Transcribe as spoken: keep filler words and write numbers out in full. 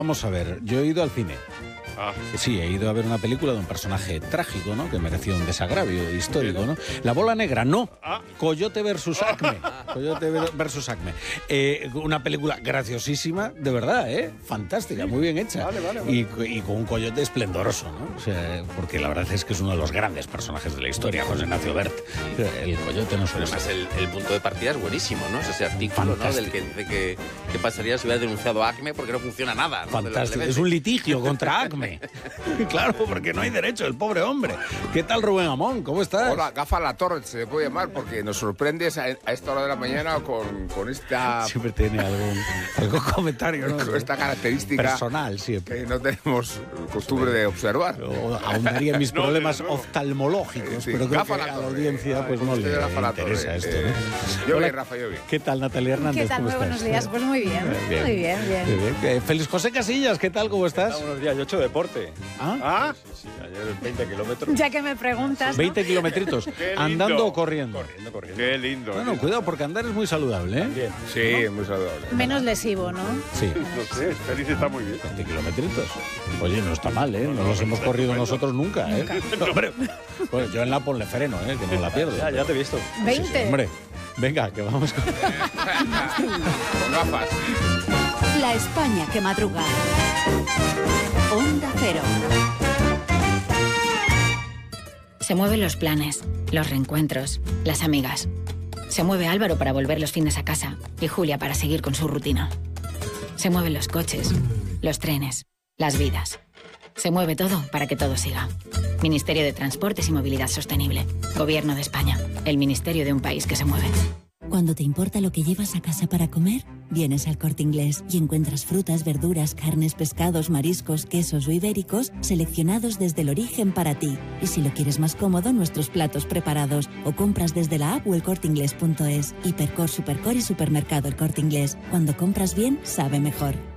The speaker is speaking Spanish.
Vamos a ver, yo he ido al cine. Ah. Sí, he ido a ver una película de un personaje trágico, ¿no? Que mereció un desagravio histórico, ¿no? La Bola Negra, no. Ah. Coyote versus Acme. Coyote versus Acme. Eh, una película graciosísima, de verdad, ¿eh? Fantástica, muy bien hecha. Vale, vale, vale. Y, y con un coyote esplendoroso, ¿no? O sea, porque la verdad es que es uno de los grandes personajes de la historia, José Ignacio Bert. El coyote no suele Además, ser. el, el punto de partida es buenísimo, ¿no? Es ese artículo, ¿no? Del que dice que, que pasaría si hubiera denunciado a Acme porque no funciona nada, ¿no? Fantástico. Es un litigio contra Acme. Claro, porque no hay derecho, el pobre hombre. ¿Qué tal, Rubén Amón? ¿Cómo estás? Hola, Gafa La Torre se le puede llamar porque nos sorprendes a, a esta hora de la mañana con, con esta, Siempre tiene algún, algún comentario, ¿no? con esta característica Personal, siempre. que no tenemos costumbre de observar. O ahondaría en mis No, problemas desde luego. oftalmológicos, Sí, pero creo Gafa que La a la Torre. audiencia pues Ay, no usted le Gafa La interesa Torre. esto, Eh, ¿no? yo Hola, bien, Rafa, yo bien. ¿Qué tal, Natalia Hernández? ¿Qué tal? ¿Cómo Muy estás? buenos días. Pues muy bien. Bien. Muy bien, bien. Muy bien. Eh, Félix José Casillas, ¿qué tal? ¿Cómo estás? Buenos días, yo he hecho deporte. ¿Ah? Ah, sí, sí, ayer veinte kilómetros. Ya que me preguntas, ¿no? veinte kilometritos. Qué lindo. ¿Andando o corriendo? Corriendo, corriendo. Qué lindo. Bueno, cuidado, porque andar es muy saludable, ¿eh? Bien. Sí, muy saludable. Menos lesivo, ¿no? Sí. No sé, Félix está muy bien. veinte kilometritos. Oye, no está mal, ¿eh? No los hemos corrido nosotros nunca, ¿eh? No, hombre. Bueno, yo en la ponle freno, ¿eh? Que no la pierdo. Ya, ya te he visto. veinte. Sí, sí, hombre, venga, que vamos con... Con gafas. La España que madruga. Onda Cero. Se mueven los planes, los reencuentros, las amigas. Se mueve Álvaro para volver los fines a casa y Julia para seguir con su rutina. Se mueven los coches, los trenes, las vidas. Se mueve todo para que todo siga. Ministerio de Transportes y Movilidad Sostenible. Gobierno de España. El ministerio de un país que se mueve. Cuando te importa lo que llevas a casa para comer, vienes al Corte Inglés y encuentras frutas, verduras, carnes, pescados, mariscos, quesos o ibéricos seleccionados desde el origen para ti. Y si lo quieres más cómodo, nuestros platos preparados o compras desde la app o el corte inglés punto es. Hipercor, Supercor y Supermercado El Corte Inglés. Cuando compras bien, sabe mejor.